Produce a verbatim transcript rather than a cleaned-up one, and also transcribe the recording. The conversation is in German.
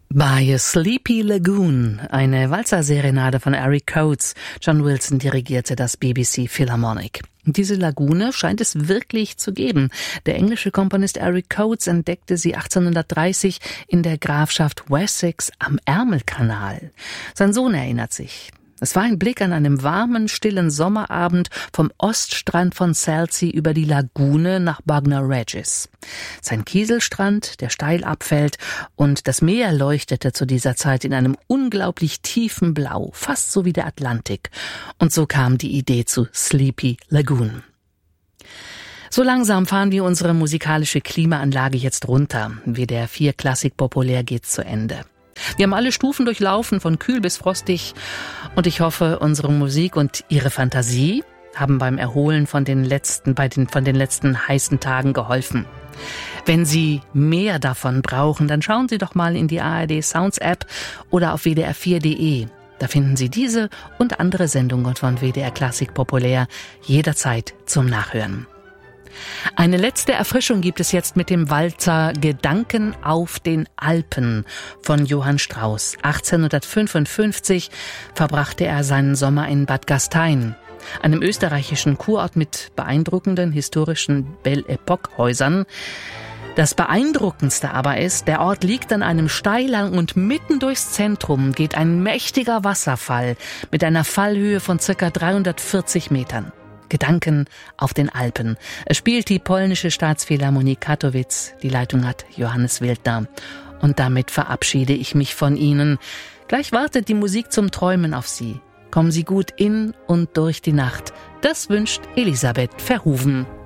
By a Sleepy Lagoon, eine Walzer-Serenade von Eric Coates. John Wilson dirigierte das B B C Philharmonic. Diese Lagune scheint es wirklich zu geben. Der englische Komponist Eric Coates entdeckte sie achtzehnhundertdreißig in der Grafschaft Wessex am Ärmelkanal. Sein Sohn erinnert sich. Es war ein Blick an einem warmen, stillen Sommerabend vom Oststrand von Selsey über die Lagune nach Bognor Regis. Sein Kieselstrand, der steil abfällt, und das Meer leuchtete zu dieser Zeit in einem unglaublich tiefen Blau, fast so wie der Atlantik. Und so kam die Idee zu Sleepy Lagoon. So langsam fahren wir unsere musikalische Klimaanlage jetzt runter. W D R vier Klassik Populär geht zu Ende. Wir haben alle Stufen durchlaufen, von kühl bis frostig, und ich hoffe, unsere Musik und Ihre Fantasie haben beim Erholen von den letzten, bei den, von den letzten heißen Tagen geholfen. Wenn Sie mehr davon brauchen, dann schauen Sie doch mal in die A R D Sounds App oder auf w d r vier punkt d e. Da finden Sie diese und andere Sendungen von W D R Klassik Populär jederzeit zum Nachhören. Eine letzte Erfrischung gibt es jetzt mit dem Walzer Gedanken auf den Alpen von Johann Strauss. achtzehnhundertfünfundfünfzig verbrachte er seinen Sommer in Bad Gastein, einem österreichischen Kurort mit beeindruckenden historischen Belle Epoque-Häusern. Das Beeindruckendste aber ist, der Ort liegt an einem Steilhang und mitten durchs Zentrum geht ein mächtiger Wasserfall mit einer Fallhöhe von circa dreihundertvierzig Metern. Gedanken auf den Alpen. Es spielt die polnische Staatsphilharmonie Katowice. Die Leitung hat Johannes Wildner. Und damit verabschiede ich mich von Ihnen. Gleich wartet die Musik zum Träumen auf Sie. Kommen Sie gut in und durch die Nacht. Das wünscht Elisabeth Verhoeven.